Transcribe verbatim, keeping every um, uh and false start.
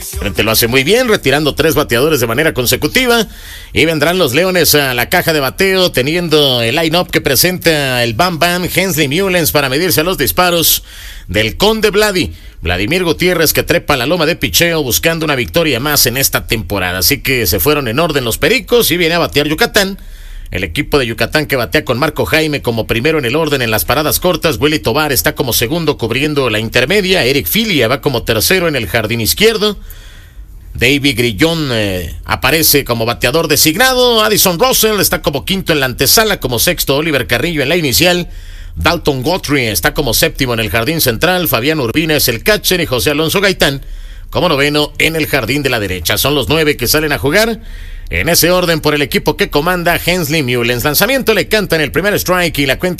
Frente lo hace muy bien, retirando tres bateadores de manera consecutiva. Y vendrán los Leones a la caja de bateo, teniendo el line-up que presenta el Bam Bam, Hensley Mullens, para medirse a los disparos del Conde Vladi. Vladimir Gutiérrez, que trepa la loma de picheo buscando una victoria más en esta temporada. Así que se fueron en orden los Pericos y viene a batear Yucatán. El equipo de Yucatán, que batea con Marco Jaime como primero en el orden en las paradas cortas. Willy Tovar está como segundo cubriendo la intermedia. Eric Filia va como tercero en el jardín izquierdo. David Grillón eh, aparece como bateador designado. Addison Russell está como quinto en la antesala, como sexto Oliver Carrillo en la inicial. Dalton Guthrie está como séptimo en el jardín central. Fabián Urbina es el catcher y José Alonso Gaitán como noveno en el jardín de la derecha. Son los nueve que salen a jugar en ese orden por el equipo que comanda Hensley Mullens. Lanzamiento, le cantan el primer strike y la cuenta